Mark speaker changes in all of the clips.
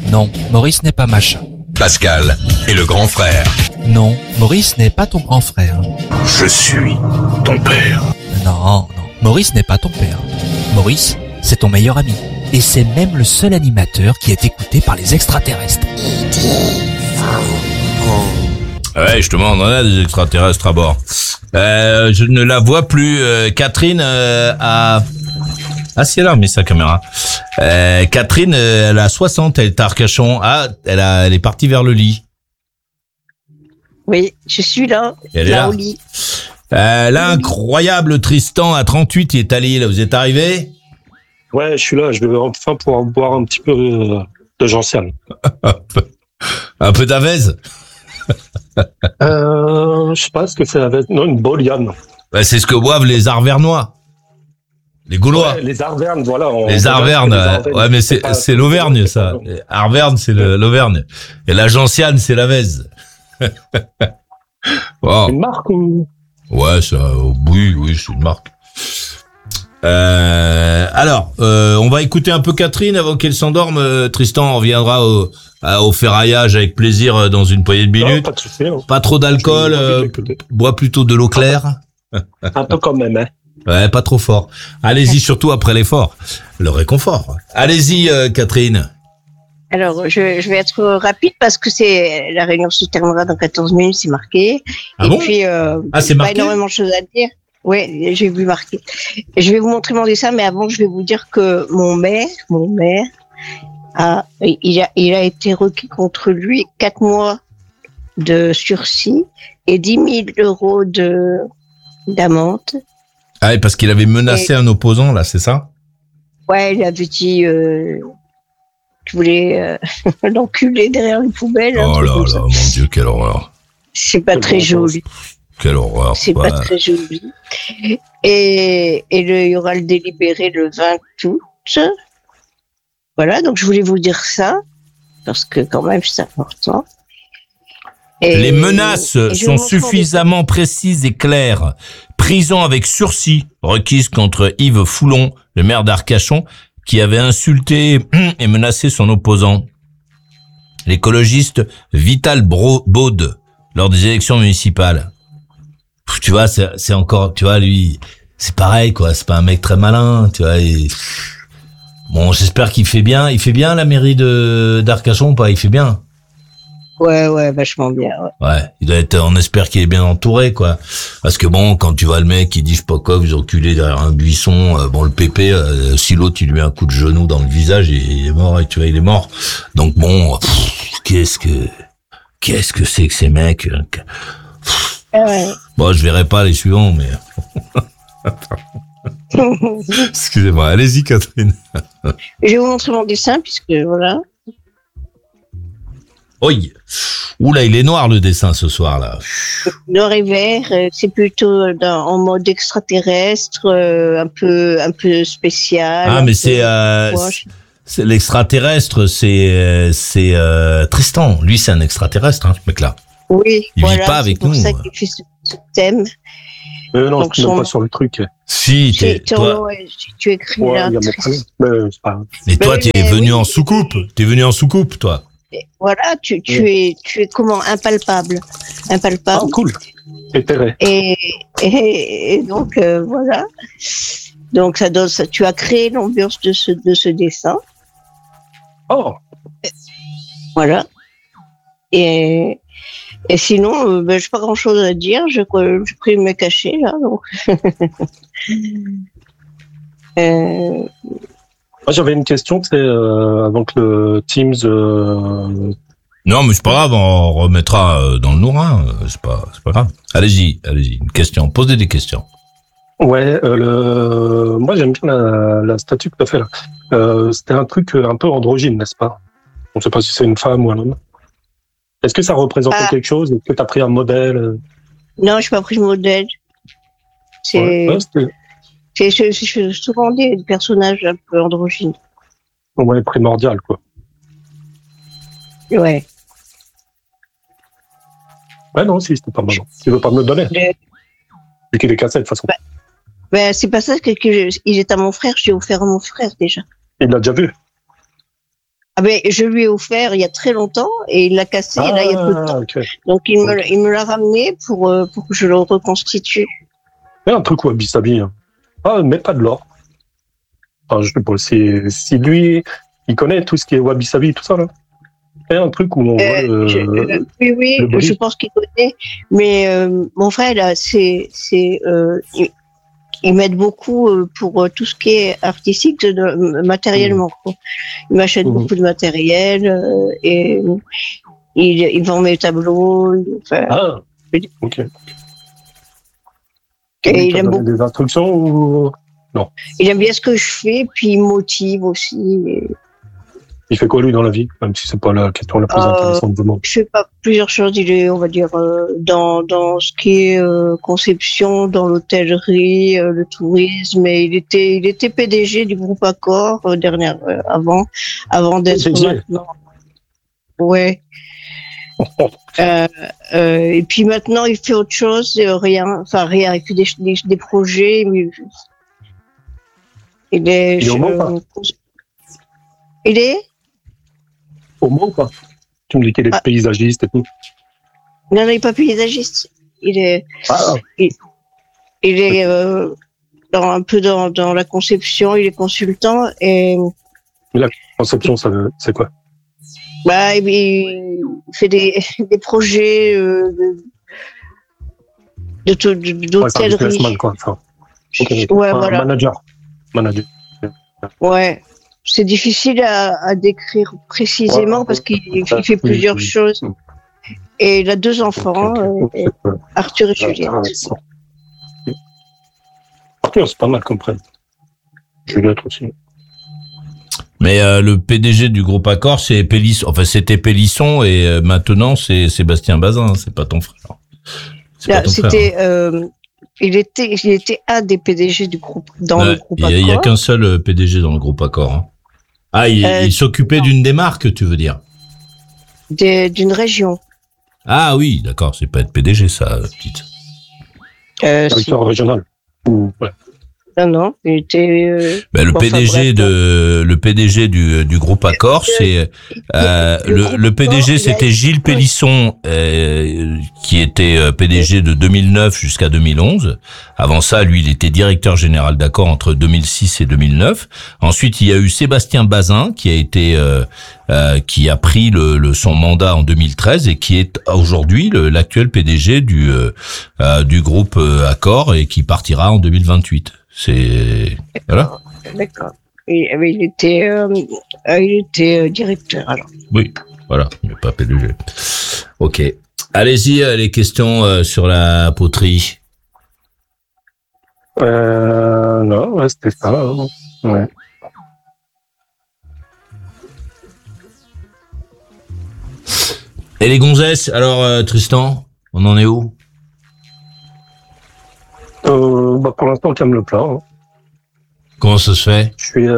Speaker 1: Non, Maurice n'est pas machin.
Speaker 2: Pascal et le grand frère.
Speaker 1: Non, Maurice n'est pas ton grand frère.
Speaker 3: Je suis ton père.
Speaker 1: Non, Maurice n'est pas ton père. Maurice, c'est ton meilleur ami. Et c'est même le seul animateur qui est écouté par les extraterrestres.
Speaker 4: Ouais, justement, on en a des extraterrestres à bord. Je ne la vois plus. Catherine a... Ah si, elle a remis sa caméra. Catherine, elle a 60, elle est à Arcachon. Ah, elle est partie vers le lit.
Speaker 5: Oui, je suis là.
Speaker 4: Elle est là
Speaker 5: au lit.
Speaker 4: L'incroyable Tristan à 38, il est allé, là, vous êtes arrivé?
Speaker 3: Ouais, je suis là, je vais enfin pouvoir boire un petit peu de gentiane.
Speaker 4: Un peu d'avez?
Speaker 3: Je sais pas ce que c'est avec... Non, une boliane.
Speaker 4: Bah, c'est ce que boivent les Arvernois. Les Gaulois.
Speaker 3: Ouais, les Arvernes, voilà.
Speaker 4: Les Arvernes, ouais, mais c'est l'Auvergne, ça. Arverne, c'est l'Auvergne. Et la gentiane, c'est l'Avez. Wow.
Speaker 3: Une marque ou...
Speaker 4: Ouais, ça, oui, c'est une marque. Alors, on va écouter un peu Catherine avant qu'elle s'endorme. Tristan, on reviendra au ferraillage avec plaisir dans une poignée de minutes.
Speaker 3: Non, pas de souci. Hein.
Speaker 4: Pas trop d'alcool, bois plutôt de l'eau claire.
Speaker 3: Un peu quand même, hein.
Speaker 4: Ouais, pas trop fort. Allez-y, surtout après l'effort. Le réconfort. Allez-y, Catherine.
Speaker 5: Alors, je vais être rapide parce que la réunion se terminera dans 14 minutes, c'est marqué.
Speaker 4: Ah
Speaker 5: et
Speaker 4: bon
Speaker 5: puis,
Speaker 4: c'est marqué.
Speaker 5: pas énormément de choses à dire. Ouais, j'ai vu marquer. Je vais vous montrer mon dessin, mais avant, je vais vous dire que mon maire, il a été requis contre lui 4 mois de sursis et 10 000 euros d'amende.
Speaker 4: Ah, et parce qu'il avait menacé un opposant, là, c'est ça?
Speaker 5: Ouais, il avait dit qu'il voulait l'enculer derrière les poubelles.
Speaker 4: Oh là là, mon Dieu, quelle horreur.
Speaker 5: C'est pas très joli.
Speaker 4: Quelle horreur.
Speaker 5: C'est pas très joli. Et il y aura le délibéré le 20 août. Voilà, donc je voulais vous dire ça, parce que quand même c'est important.
Speaker 4: Les menaces sont suffisamment précises et claires. Prison avec sursis requise contre Yves Foulon, le maire d'Arcachon, qui avait insulté et menacé son opposant, l'écologiste Vital Baude, lors des élections municipales. Tu vois, c'est encore, tu vois, lui, c'est pareil, quoi. C'est pas un mec très malin, tu vois. Bon, j'espère qu'il fait bien. Il fait bien la mairie d'Arcachon ou pas? Il fait bien.
Speaker 5: Ouais, vachement bien.
Speaker 4: Ouais, il doit être. On espère qu'il est bien entouré, quoi. Parce que bon, quand tu vois le mec qui dit je sais pas quoi, vous enculez derrière un buisson, bon, le pépé, si l'autre il lui met un coup de genou dans le visage, il est mort. Et tu vois, il est mort. Donc bon, qu'est-ce que c'est que ces mecs?
Speaker 5: Ouais.
Speaker 4: Bon, je verrai pas les suivants, mais. Excusez-moi, allez-y, Catherine.
Speaker 5: Je vais vous montrer mon dessin, puisque voilà.
Speaker 4: Oui. Oula, il est noir le dessin ce soir là.
Speaker 5: Noir et vert, c'est plutôt en mode extraterrestre, un peu spécial.
Speaker 4: Ah, mais c'est l'extraterrestre, c'est Tristan. Lui, c'est un extraterrestre, hein, ce mec-là.
Speaker 5: Oui,
Speaker 4: il vit pas avec nous.
Speaker 5: C'est pour ça qu'il fait ce thème.
Speaker 3: Non, je ne pas sur le truc.
Speaker 4: Si,
Speaker 5: tu écris là.
Speaker 4: Mais toi, t'es venu en soucoupe. T'es venu en soucoupe, toi.
Speaker 5: Voilà, tu es comment? Impalpable.
Speaker 3: Ah, cool. Éthéré.
Speaker 5: Et donc, voilà. Donc, tu as créé l'ambiance de ce dessin.
Speaker 3: Oh.
Speaker 5: Voilà. Et sinon, je n'ai pas grand-chose à dire. Je prie me cacher, là. Donc.
Speaker 3: Moi, j'avais une question, c'est avant que le Teams...
Speaker 4: Non, mais c'est pas grave, on remettra dans le nourrin. C'est pas grave. Allez-y. Une question. Posez des questions.
Speaker 3: Ouais, moi, j'aime bien la statue que tu as fait, là. C'était un truc un peu androgyne, n'est-ce pas? On ne sait pas si c'est une femme ou un homme. Est-ce que ça représentait quelque chose? Est-ce que tu as pris un modèle?
Speaker 5: Non, je n'ai pas pris de modèle. C'est souvent des personnages un peu androgynes.
Speaker 3: Ouais, primordial, quoi.
Speaker 5: Ouais.
Speaker 3: Ouais, non, si, c'était pas mal. Tu veux pas me le donner? Vu qu'il est cassé, de toute façon.
Speaker 5: C'est pas ça il est à mon frère, je l'ai offert à mon frère, déjà.
Speaker 3: Il l'a déjà vu?
Speaker 5: Ah ben, je lui ai offert il y a très longtemps et il l'a cassé là il y a peu de temps.
Speaker 3: Okay.
Speaker 5: Donc il me l'a ramené pour que je le reconstitue.
Speaker 3: Il y a un truc wabi-sabi. Hein. Ah, mais pas de l'or. Enfin, je sais pas si lui, il connaît tout ce qui est wabi-sabi, tout ça là. Il y a un truc où on voit
Speaker 5: oui, je pense qu'il connaît. Mais mon frère là, il m'aide beaucoup pour tout ce qui est artistique, matériellement. Il m'achète beaucoup de matériel et il vend mes tableaux.
Speaker 3: Enfin, ok.
Speaker 5: Et il aime beaucoup.
Speaker 3: Des instructions ou non?
Speaker 5: Il aime bien ce que je fais, puis il motive aussi.
Speaker 3: Il fait quoi lui dans la vie, même si c'est pas la question la plus intéressante du monde?
Speaker 5: Je sais pas, plusieurs choses. Il est, on va dire, dans ce qui est conception, dans l'hôtellerie, le tourisme. Et il était PDG du groupe Accor avant d'être maintenant. Ouais. Et puis maintenant, il fait autre chose, rien. Il fait des projets. Mais il est
Speaker 3: Homo ou pas? Tu me dis qu'il est paysagiste et tout.
Speaker 5: Non, il n'est pas paysagiste. Il est un peu dans la conception, il est consultant. Mais
Speaker 3: la conception, c'est quoi?
Speaker 5: Il fait des projets d'hôtellerie.
Speaker 3: Okay.
Speaker 5: Ouais, voilà.
Speaker 3: Manager.
Speaker 5: Ouais. C'est difficile à décrire précisément parce qu'il fait plusieurs choses. Et il a 2 enfants, Arthur et Juliette.
Speaker 3: Arthur, c'est pas mal comme prénom. Juliette aussi.
Speaker 4: Mais le PDG du groupe Accor, c'est Pélisson. Enfin, c'était Pélisson et maintenant c'est Sébastien Bazin. C'est pas ton frère.
Speaker 5: Il était un des PDG du groupe le groupe Accor.
Speaker 4: Il y a qu'un seul PDG dans le groupe Accor. Hein. Ah, il s'occupait d'une des marques, tu veux dire?
Speaker 5: D'une région.
Speaker 4: Ah oui, d'accord, c'est pas être PDG, ça, petite.
Speaker 3: Directeur régional. Ouais.
Speaker 5: Non, il était.
Speaker 4: Le PDG du groupe Accor, c'est le PDG, c'était Gilles Pélisson, qui était PDG de 2009 jusqu'à 2011. Avant ça, lui, il était directeur général d'Accor entre 2006 et 2009. Ensuite, il y a eu Sébastien Bazin, qui a pris son mandat en 2013 et qui est aujourd'hui l'actuel PDG du groupe Accor et qui partira en 2028. Voilà.
Speaker 5: D'accord. Il était directeur alors.
Speaker 4: Oui, voilà, mais pas PDG. Ok. Allez-y, les questions sur la poterie.
Speaker 3: Non, c'était ça. Hein. Ouais.
Speaker 4: Et les gonzesses, alors Tristan, on en est où?
Speaker 3: Pour l'instant, on calme le plat. Hein.
Speaker 4: Comment ça se fait?
Speaker 3: Je suis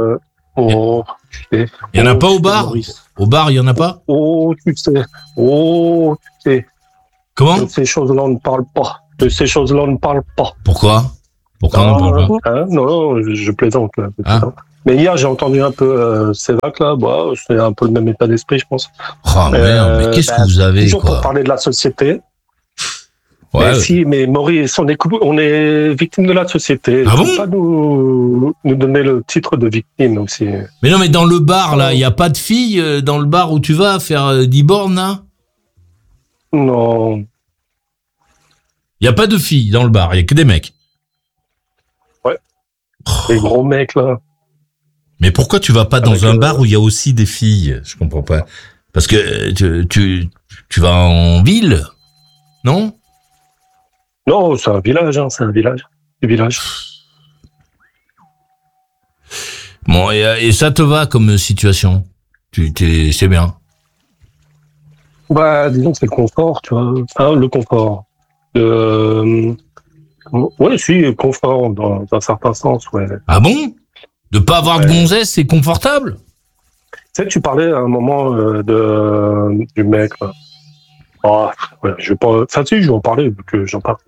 Speaker 4: il y en a pas au bar? Au bar, il y en a pas?
Speaker 3: Tu sais.
Speaker 4: Comment?
Speaker 3: De ces choses-là, on ne parle pas.
Speaker 4: Pourquoi on ne parle pas?
Speaker 3: Non, je plaisante. Là, mais hier, j'ai entendu un peu Sévac, là. C'est un peu le même état d'esprit, je pense.
Speaker 4: Oh merde, mais qu'est-ce que vous avez,
Speaker 3: toujours
Speaker 4: quoi?
Speaker 3: Pour parler de la société.
Speaker 4: Ouais.
Speaker 3: Mais Maurice, on est victime de la société.
Speaker 4: Ah bon?
Speaker 3: Faut pas nous donner le titre de victime aussi.
Speaker 4: Mais non, mais dans le bar, là, il n'y a pas de filles dans le bar où tu vas faire 10 bornes, là?
Speaker 3: Non.
Speaker 4: Il n'y a pas de filles dans le bar, il n'y a que des mecs.
Speaker 3: Ouais. Les gros mecs, là.
Speaker 4: Mais pourquoi tu vas pas dans un bar où il y a aussi des filles? Je comprends pas. Parce que tu vas en ville, non?
Speaker 3: Non, c'est un village, hein, Du village.
Speaker 4: Bon, et ça te va comme situation? C'est bien.
Speaker 3: Disons que c'est le confort, tu vois. Enfin, le confort. Ouais, si, confort dans un certain sens, ouais.
Speaker 4: Ah bon? De pas avoir de gonzesse, c'est confortable?
Speaker 3: Tu sais, tu parlais à un moment du mec, là. Je vais pas. Enfin, si, je vais en parler, vu que j'en parle.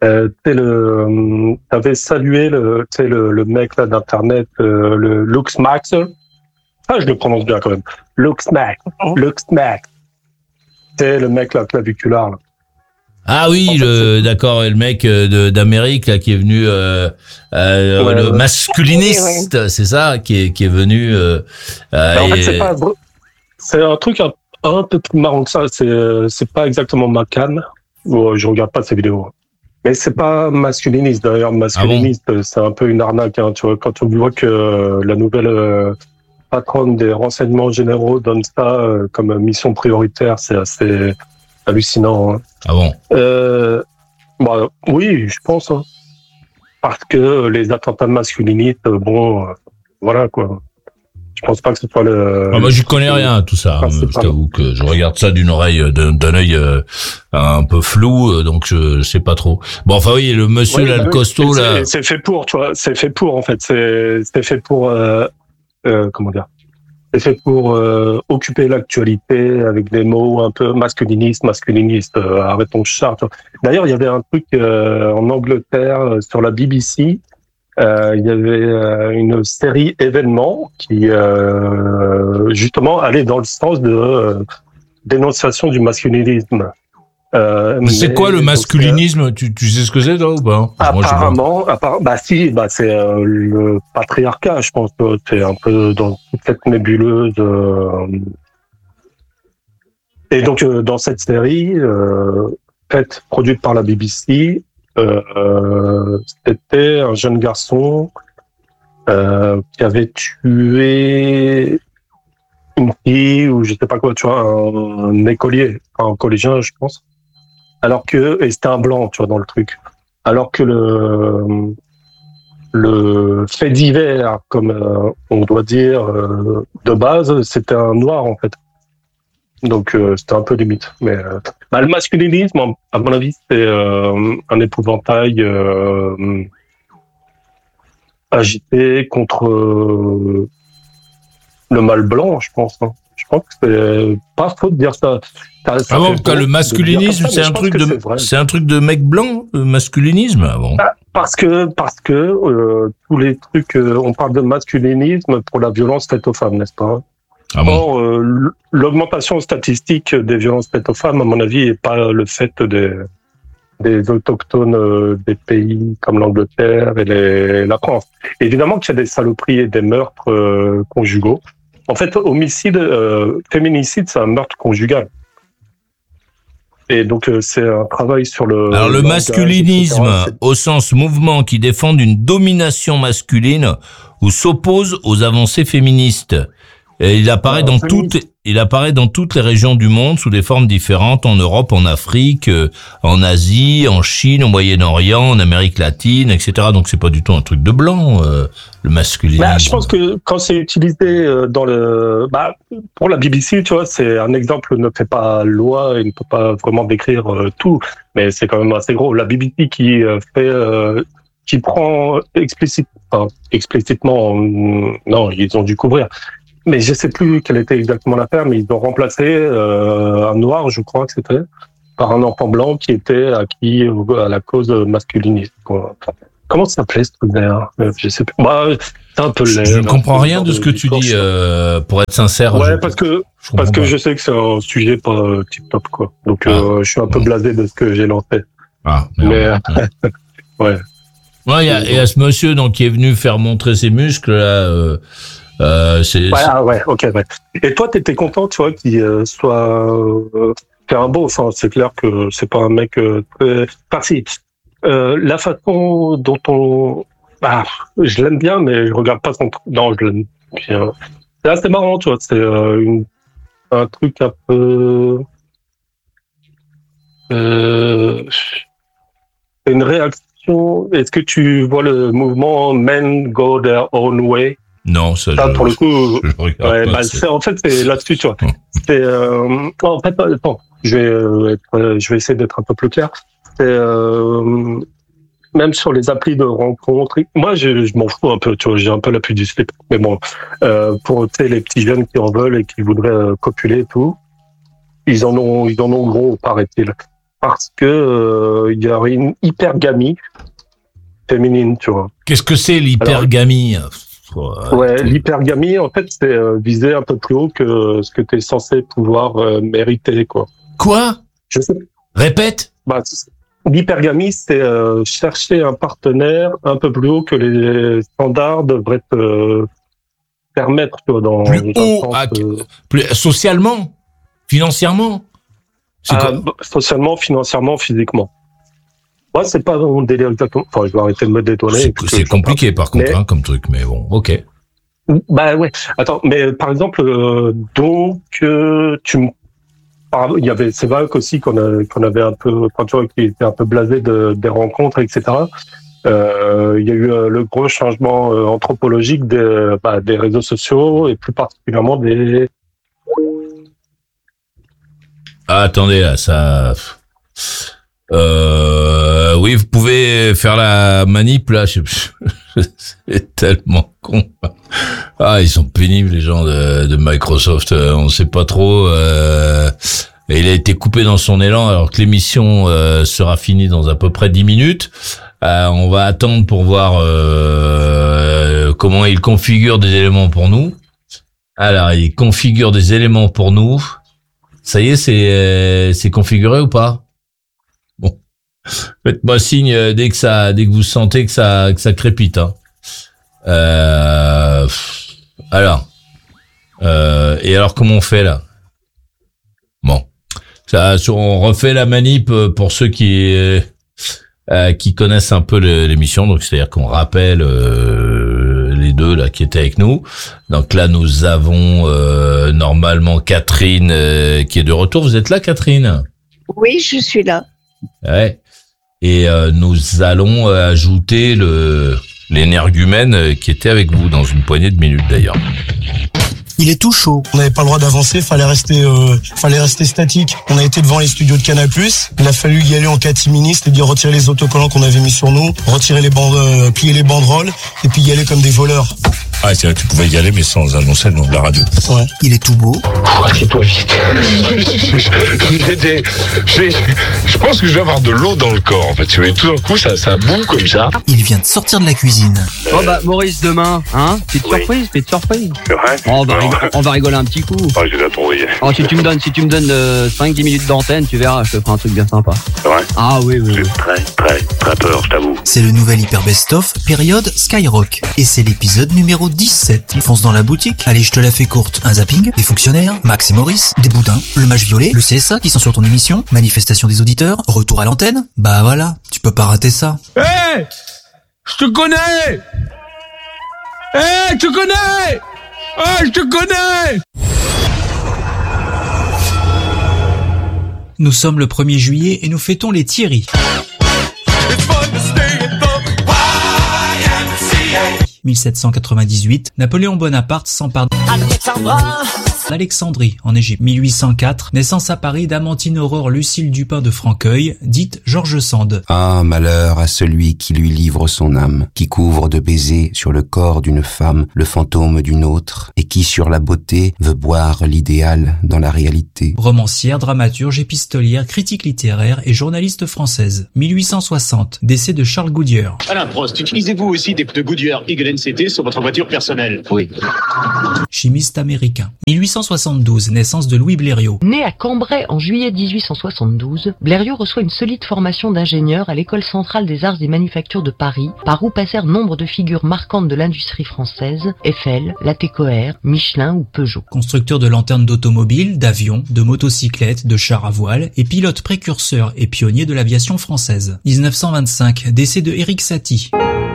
Speaker 3: T'avais salué le mec là d'internet, le Lux Max. Je le prononce bien quand même. Luke Smack. C'est le mec là, claviculaire. Là.
Speaker 4: Ah oui, d'accord, le mec d'Amérique là qui est venu, le masculiniste, oui. C'est ça, qui est venu.
Speaker 3: En fait, c'est un truc un peu plus marrant que ça. C'est pas exactement ma canne. Je regarde pas ces vidéos. Mais c'est pas masculiniste. D'ailleurs, masculiniste, c'est un peu une arnaque. Hein, tu vois, quand on voit que la nouvelle patronne des renseignements généraux donne ça comme mission prioritaire, c'est assez hallucinant. Hein.
Speaker 4: Ah bon?
Speaker 3: Oui, je pense. Hein. Parce que les attentats masculinistes, voilà quoi. Je pense pas que ce soit le...
Speaker 4: moi, j'y connais rien à tout ça. Je t'avoue que je regarde ça d'un œil un peu flou, donc je sais pas trop. Bon, enfin oui, le monsieur là, le costaud là...
Speaker 3: C'est fait pour, tu vois. C'est fait pour, en fait. C'est fait pour... comment dire? C'est fait pour occuper l'actualité avec des mots un peu masculinistes. Arrête ton char. D'ailleurs, il y avait un truc en Angleterre sur la BBC. Il y avait une série événements qui justement allait dans le sens de dénonciation du masculinisme.
Speaker 4: C'est quoi le masculinisme? Tu sais ce que c'est, toi, ou pas?
Speaker 3: Apparemment, c'est le patriarcat, je pense. C'est un peu dans toute cette nébuleuse. Et donc, dans cette série, produite par la BBC, c'était un jeune garçon qui avait tué une fille ou je sais pas quoi, tu vois, un écolier, un collégien, je pense. Et c'était un blanc, tu vois, dans le truc. Alors que le fait divers, comme on doit dire de base, c'était un noir en fait. Donc c'était un peu limite. Mais le masculinisme, à mon avis, c'est un épouvantail agité contre le mâle blanc, je pense. Hein. Je pense que c'est pas faux de dire ça.
Speaker 4: Le masculinisme, c'est un truc de mec blanc, le masculinisme.
Speaker 3: Parce que tous les trucs, on parle de masculinisme pour la violence faite aux femmes, n'est-ce pas? Or, l'augmentation statistique des violences faites aux femmes, à mon avis, n'est pas le fait des autochtones des pays comme l'Angleterre et la France. Évidemment qu'il y a des saloperies et des meurtres conjugaux. En fait, féminicide, c'est un meurtre conjugal. Et donc, c'est un travail sur le...
Speaker 4: Alors, le masculinisme, au sens mouvement qui défend une domination masculine ou s'oppose aux avancées féministes. Et il apparaît dans toutes les régions du monde sous des formes différentes, en Europe, en Afrique, en Asie, en Chine, au Moyen-Orient, en Amérique latine, etc. Donc c'est pas du tout un truc de blanc, le masculinisme.
Speaker 3: Je pense que quand c'est utilisé pour la BBC, tu vois, c'est un exemple ne fait pas loi et ne peut pas vraiment décrire tout, mais c'est quand même assez gros. La BBC qui prend explicitement, non, ils ont dû couvrir. Mais je sais plus quelle était exactement l'affaire, mais ils ont remplacé un noir, je crois que c'était, par un enfant blanc qui était acquis à la cause masculiniste. Quoi. Comment ça s'appelait ce truc d'ailleurs? Je sais plus. C'est un peu
Speaker 4: je ne comprends rien de ce que tu dis, pour être sincère.
Speaker 3: Ouais, parce que je sais que c'est un sujet pas tip-top, quoi. Donc, je suis un peu blasé de ce que j'ai lancé. Mais, ouais.
Speaker 4: Ouais, il y a ce monsieur, donc, qui est venu faire montrer ses muscles, là,
Speaker 3: ok. Et toi, t'étais content, tu vois, qu'il soit c'est un beau. Enfin, c'est clair que c'est pas un mec très. La façon dont je l'aime bien, mais je regarde pas son. Non, je l'aime bien. C'est assez marrant, tu vois. C'est un truc un peu. Une réaction. Est-ce que tu vois le mouvement Men Go Their Own Way?
Speaker 4: Non, ça
Speaker 3: pour le coup,
Speaker 4: en
Speaker 3: fait, c'est là-dessus, tu vois. C'est, en fait, attends, je vais essayer d'être un peu plus clair. C'est, même sur les applis de rencontres, moi, je m'en fous un peu, tu vois, j'ai un peu l'appui du slip. Mais bon, pour, les petits jeunes qui en veulent et qui voudraient copuler et tout, ils en ont gros, paraît-il. Parce que, il y a une hypergamie féminine, tu vois.
Speaker 4: Qu'est-ce que c'est l'hypergamie?
Speaker 3: Ouais, l'hypergamie, en fait, c'est viser un peu plus haut que ce que tu es censé pouvoir mériter, quoi.
Speaker 4: Quoi?
Speaker 3: Je sais.
Speaker 4: Répète.
Speaker 3: L'hypergamie, c'est chercher un partenaire un peu plus haut que les standards devraient te permettre, tu vois, dans
Speaker 4: plus haut, plus socialement, financièrement.
Speaker 3: Socialement, financièrement, physiquement. Moi, c'est pas mon délire exactement. Enfin, je vais arrêter de me détonner.
Speaker 4: C'est compliqué, par contre, hein, comme truc, mais bon, ok.
Speaker 3: Bah ouais. Attends, mais par exemple, il y avait Sévac aussi qu'on avait un peu, enfin, tu vois, qui était un peu blasé des rencontres, etc. Il y a eu le gros changement anthropologique des réseaux sociaux et plus particulièrement des.
Speaker 4: Ah, attendez, là, ça. Oui, vous pouvez faire la manip là. C'est tellement con. Ah, ils sont pénibles les gens de Microsoft. On ne sait pas trop. Et il a été coupé dans son élan alors que l'émission sera finie dans à peu près 10 minutes. On va attendre pour voir comment il configure des éléments pour nous. Alors, il configure des éléments pour nous. Ça y est, c'est configuré ou pas? Bon, faites-moi signe dès que vous sentez que ça crépite. Hein. Alors, et alors comment on fait là? Bon, on refait la manip pour ceux qui connaissent un peu l'émission. Donc c'est-à-dire qu'on rappelle les deux là qui étaient avec nous. Donc là nous avons normalement Catherine qui est de retour. Vous êtes là, Catherine?
Speaker 5: Oui, je suis là.
Speaker 4: Ouais. Et nous allons ajouter l'énergumène qui était avec vous dans une poignée de minutes d'ailleurs.
Speaker 6: Il est tout chaud. On n'avait pas le droit d'avancer, fallait rester statique. On a été devant les studios de Canal+. Il a fallu y aller en catimini, c'est-à-dire retirer les autocollants qu'on avait mis sur nous, retirer les plier les banderoles, et puis y aller comme des voleurs.
Speaker 7: Ah, c'est vrai que tu pouvais y aller, mais sans annoncer le nom de la radio.
Speaker 6: Ouais.
Speaker 1: Il est tout beau.
Speaker 7: Assieds-toi vite. Je pense que je vais avoir de l'eau dans le corps, en fait. Tu vois, tout d'un coup, ça boue comme ça.
Speaker 1: Il vient de sortir de la cuisine.
Speaker 8: Oh bah, Maurice, demain, hein? Petite surprise.
Speaker 7: C'est vrai?
Speaker 8: Oh, on va rigoler un petit coup.
Speaker 7: Ah, j'ai la trouvé.
Speaker 8: Oh, si tu me donnes 5-10 minutes d'antenne, tu verras, je te ferai un truc bien sympa.
Speaker 7: C'est vrai?
Speaker 8: Ah oui.
Speaker 7: J'ai très peur, je t'avoue.
Speaker 1: C'est le nouvel Hyper Best-of, période Skyrock. Et c'est l'épisode numéro 17. Fonce dans la boutique. Allez, je te la fais courte. Un zapping, des fonctionnaires, Max et Maurice, des boudins, le match violet, le CSA qui sont sur ton émission, manifestation des auditeurs, retour à l'antenne. Bah voilà, tu peux pas rater ça.
Speaker 4: Hey! Je te connais! Hey, tu connais! Ah, je te connais!
Speaker 1: Nous sommes le 1er juillet et nous fêtons les Thierry. 1798, Napoléon Bonaparte s'empare d'Alexandrie, en Égypte. 1804, naissance à Paris d'Amantine Aurore Lucille Dupin de Franqueuil, dite George Sand.
Speaker 9: Ah, malheur à celui qui lui livre son âme, qui couvre de baisers sur le corps d'une femme le fantôme d'une autre, et qui sur la beauté veut boire l'idéal dans la réalité.
Speaker 1: Romancière, dramaturge, épistolière, critique littéraire et journaliste française. 1860, décès de Charles Goodyear.
Speaker 10: Alain Prost, utilisez-vous aussi des pneus Goodyear Eagle NCT sur votre voiture personnelle?
Speaker 8: Oui.
Speaker 1: Chimiste américain. 1872, naissance de Louis Blériot.
Speaker 11: Né à Cambrai en juillet 1872, Blériot reçoit une solide formation d'ingénieur à l'École centrale des arts et manufactures de Paris, par où passèrent nombre de figures marquantes de l'industrie française, Eiffel, Latécoère, Michelin ou Peugeot.
Speaker 1: Constructeur de lanternes d'automobiles, d'avions, de motocyclettes, de chars à voile et pilote précurseur et pionnier de l'aviation française. 1925, décès de Éric Satie.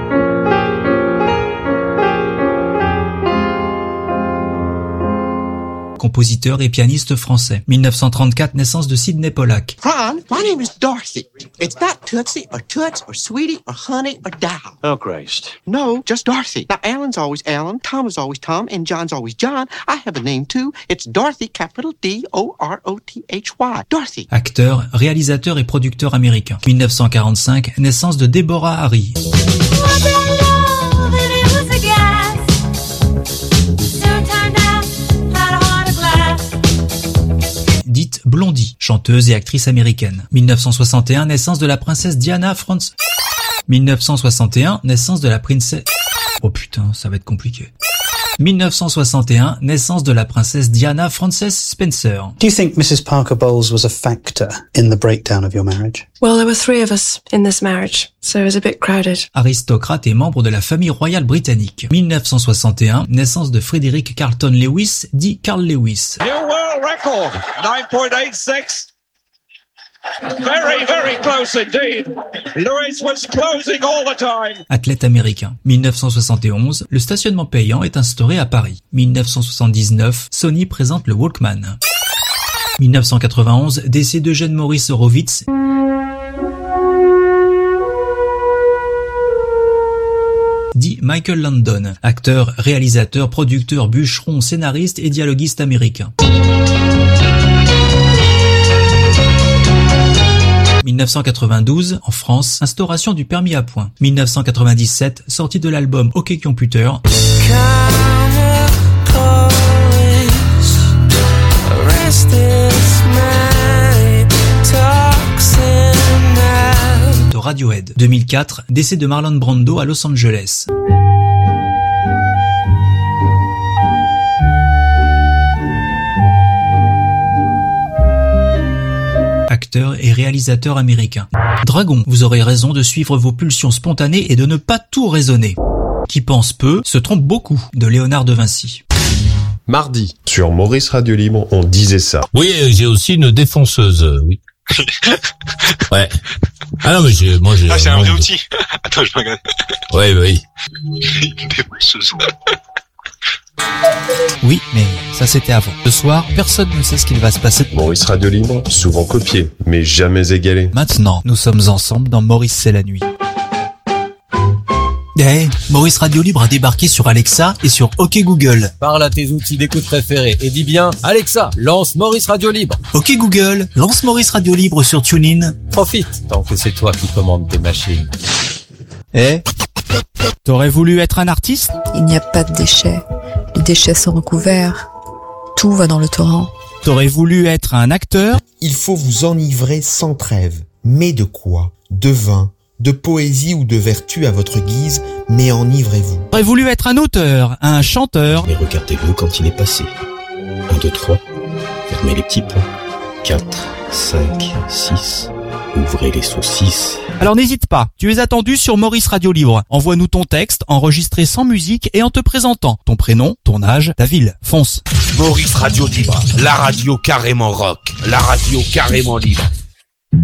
Speaker 1: Compositeur et pianiste français. 1934, naissance de Sidney Pollack.
Speaker 12: Ron, my name is Dorothy. It's not Tootsie or Toots or Sweetie or Honey or Doll.
Speaker 10: Oh, Christ.
Speaker 12: No, just Dorothy. Now, Alan's always Alan, Tom is always Tom, and John's always John. I have a name too. It's Dorothy, capital D-O-R-O-T-H-Y. Dorothy.
Speaker 1: Acteur, réalisateur et producteur américain. 1945, naissance de Deborah Harry. Dite Blondie, chanteuse et actrice américaine. 1961, naissance de la princesse Diana Franz. 1961, naissance de la princesse... Oh putain, ça va être compliqué. 1961, naissance de la princesse Diana Frances Spencer.
Speaker 13: Do you think Mrs. Parker Bowles was a factor in the breakdown of your marriage?
Speaker 14: Well, there were 3 of us in this marriage, so it was a bit crowded.
Speaker 1: Aristocrate et membre de la famille royale britannique. 1961, naissance de Frederick Carlton Lewis, dit Carl Lewis.
Speaker 15: New world record, 9.86. Very, very close indeed. Lewis was closing all the time.
Speaker 1: Athlète américain. 1971, le stationnement payant est instauré à Paris. 1979, Sony présente le Walkman. 1991, décès d'Eugène Maurice Horowitz. Dit Michael Landon, acteur, réalisateur, producteur, bûcheron, scénariste et dialoguiste américain. 1992, en France, instauration du permis à points. 1997, sortie de l'album OK Computer. De Radiohead. 2004, décès de Marlon Brando à Los Angeles. Acteur et réalisateur américain. Dragon, vous aurez raison de suivre vos pulsions spontanées et de ne pas tout raisonner. Qui pense peu, se trompe beaucoup, de Léonard de Vinci.
Speaker 16: Mardi, sur Maurice Radio Libre, on disait ça.
Speaker 4: Oui, j'ai aussi une défonceuse, oui. Ouais. Ah non, mais j'ai... Ah,
Speaker 17: c'est un vrai outil. Attends, je regarde.
Speaker 4: Oui.
Speaker 17: Une défonceuse.
Speaker 1: Oui, mais ça c'était avant. Ce soir, personne ne sait ce qu'il va se passer.
Speaker 16: Maurice Radio Libre, souvent copié, mais jamais égalé.
Speaker 1: Maintenant, nous sommes ensemble dans Maurice c'est la nuit. Maurice Radio Libre a débarqué sur Alexa et sur OK Google.
Speaker 18: Parle à tes outils d'écoute préférés et dis bien « Alexa, lance Maurice Radio Libre ».
Speaker 1: OK Google, lance Maurice Radio Libre sur TuneIn.
Speaker 18: Profite, tant que c'est toi qui commandes tes machines.
Speaker 1: T'aurais voulu être un artiste ?
Speaker 19: Il n'y a pas de déchets. Les déchets sont recouverts. Tout va dans le torrent.
Speaker 1: T'aurais voulu être un acteur ?
Speaker 20: Il faut vous enivrer sans trêve. Mais de quoi ? De vin, de poésie ou de vertu à votre guise, mais enivrez-vous.
Speaker 1: T'aurais voulu être un auteur, un chanteur ?
Speaker 21: Mais regardez-le quand il est passé. 1, 2, 3. Fermez les petits points. 4, 5, 6. Ouvrez les saucisses.
Speaker 1: Alors n'hésite pas, tu es attendu sur Maurice Radio Libre. Envoie-nous ton texte, enregistré sans musique et en te présentant. Ton prénom, ton âge, ta ville. Fonce.
Speaker 22: Maurice Radio Libre, la radio carrément rock, la radio carrément libre.